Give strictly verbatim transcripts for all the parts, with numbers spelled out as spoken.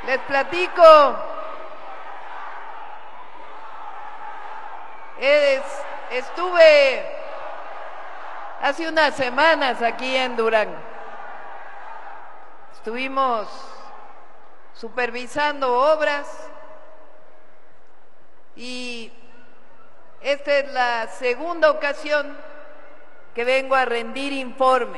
Les platico, es, estuve hace unas semanas aquí en Durango. Estuvimos supervisando obras y esta es la segunda ocasión que vengo a rendir informe.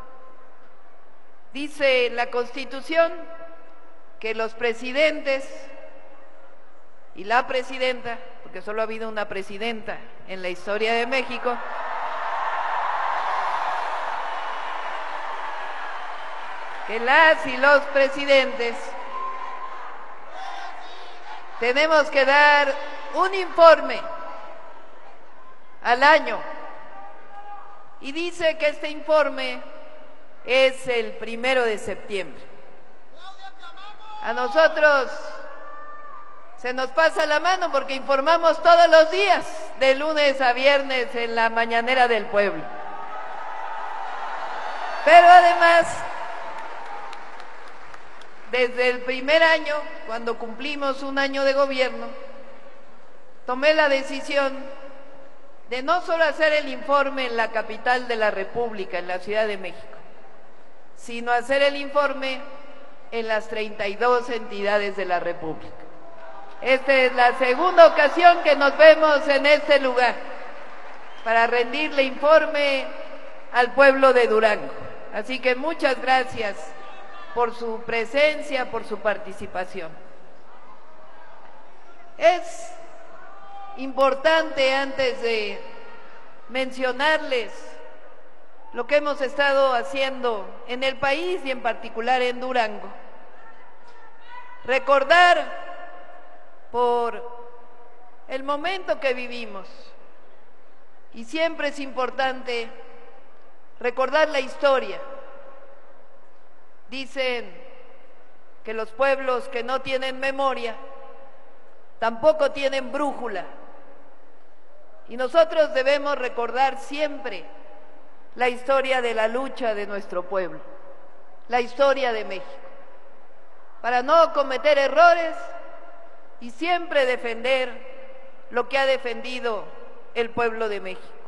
Dice la Constitución que los presidentes y la presidenta, porque solo ha habido una presidenta en la historia de México, que las y los presidentes tenemos que dar un informe al año, y dice que este informe es el primero de septiembre. A nosotros se nos pasa la mano porque informamos todos los días, de lunes a viernes, en la mañanera del pueblo. Pero además, desde el primer año, cuando cumplimos un año de gobierno, tomé la decisión de no solo hacer el informe en la capital de la República, en la Ciudad de México, sino hacer el informe en las treinta y dos entidades de la República. Esta es la segunda ocasión que nos vemos en este lugar para rendirle informe al pueblo de Durango. Así que muchas gracias por su presencia, por su participación. Es importante, antes de mencionarles lo que hemos estado haciendo en el país y en particular en Durango, recordar por el momento que vivimos, y siempre es importante recordar la historia. Dicen que los pueblos que no tienen memoria tampoco tienen brújula, y nosotros debemos recordar siempre la historia de la lucha de nuestro pueblo, la historia de México, para no cometer errores y siempre defender lo que ha defendido el pueblo de México.